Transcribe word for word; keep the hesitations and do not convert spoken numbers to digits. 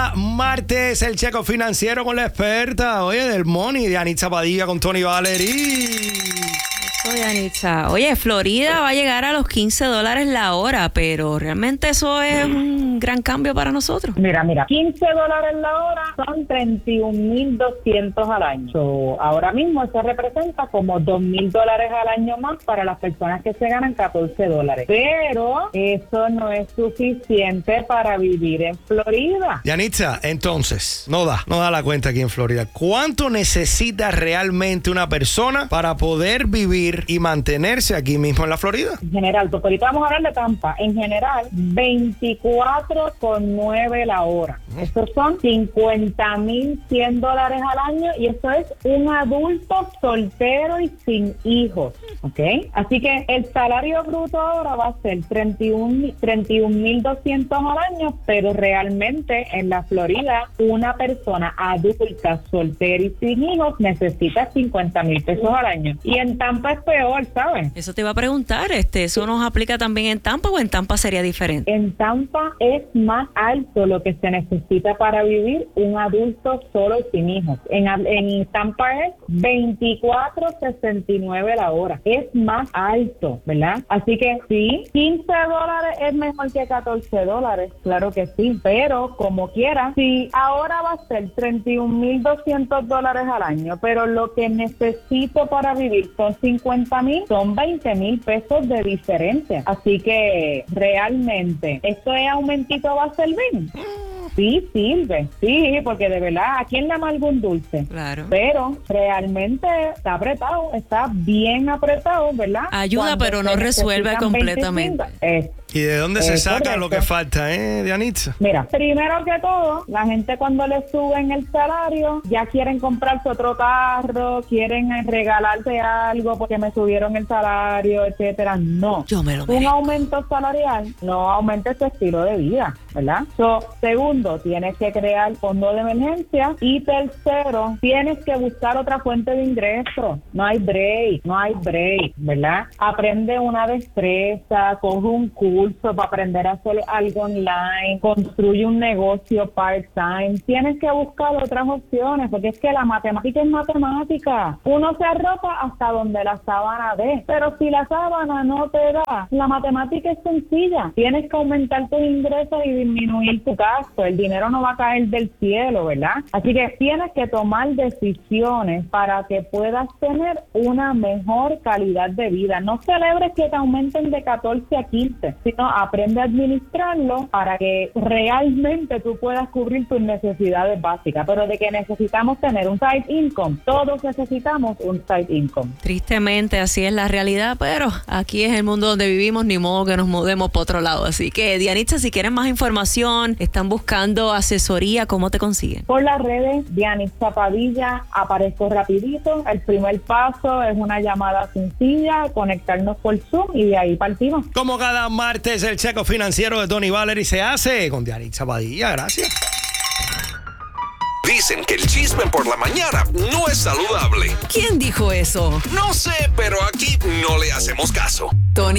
cada martes el checo financiero con la experta, oye, del money, de Anitza Padilla con Tony Valery. Oye, Anitza, oye, Florida va a llegar a los quince dólares la hora, pero realmente eso es un gran cambio para nosotros. Mira, mira, quince dólares la hora son treinta y un mil doscientos al año. So, ahora mismo eso representa como dos mil dólares al año más para las personas que se ganan catorce dólares. Pero eso no es suficiente para vivir en Florida. Y Anitza, entonces, no da, no da la cuenta aquí en Florida. ¿Cuánto necesita realmente una persona para poder vivir y mantenerse aquí mismo en la Florida? En general, porque ahorita vamos a hablar de Tampa. En general, veinticuatro con nueve la hora. Estos son cincuenta mil cien dólares al año y eso es un adulto soltero y sin hijos, ¿ok? Así que el salario bruto ahora va a ser treinta y un mil doscientos al año, pero realmente en la Florida una persona adulta, soltera y sin hijos necesita cincuenta mil pesos al año. Y en Tampa es peor, ¿sabes? Eso te iba a preguntar, este, ¿eso nos aplica también en Tampa o en Tampa sería diferente? En Tampa es más alto lo que se necesita para vivir un adulto solo y sin hijos. En, en Tampa es veinticuatro sesenta y nueve la hora. Es más alto, ¿verdad? Así que sí, quince dólares es mejor que catorce dólares, claro que sí, pero como quiera, si ahora va a ser treinta y un mil doscientos dólares al año, pero lo que necesito para vivir son cincuenta mil, son veinte mil pesos de diferencia. Así que realmente, ¿esto es aumentito va a servir? Sí, sirve, sí, porque de verdad, ¿a quién le amarga un dulce? Claro. Pero realmente está apretado, está bien apretado, ¿verdad? Ayuda, Cuando pero no se resuelve necesitan completamente. veinticinco, es, ¿Y de dónde se es saca correcto. lo que falta, eh, de Anitza? Mira, primero que todo, la gente cuando le suben el salario, ya quieren comprarse otro carro, quieren regalarse algo porque me subieron el salario, etcétera. No. Yo me lo Un merezco. aumento salarial no aumenta tu estilo de vida, ¿verdad? So, segundo, tienes que crear fondo de emergencia. Y tercero, tienes que buscar otra fuente de ingreso. No hay break, no hay break, ¿verdad? Aprende una destreza, coge un curso para aprender a hacer algo online, construye un negocio part-time. Tienes que buscar otras opciones, porque es que la matemática es matemática. Uno se arropa hasta donde la sábana dé, pero si la sábana no te da, la matemática es sencilla. Tienes que aumentar tus ingresos y disminuir tu gasto. El dinero no va a caer del cielo, ¿verdad? Así que tienes que tomar decisiones para que puedas tener una mejor calidad de vida. No celebres que te aumenten de catorce a quince, sino aprende a administrarlo para que realmente tú puedas cubrir tus necesidades básicas. Pero de que necesitamos tener un side income, todos necesitamos un side income. Tristemente así es la realidad, pero aquí es el mundo donde vivimos, ni modo que nos mudemos para otro lado. Así que, Dianitza, si quieren más información, están buscando asesoría, ¿cómo te consiguen? Por las redes, Dianitza Padilla, aparezco rapidito. El primer paso es una llamada sencilla, conectarnos por Zoom y de ahí partimos. Como cada martes el checo financiero de Tony Valery se hace con Anitza Padilla. Gracias. Dicen que el chisme por la mañana no es saludable. ¿Quién dijo eso? No sé, pero aquí no le hacemos caso. Tony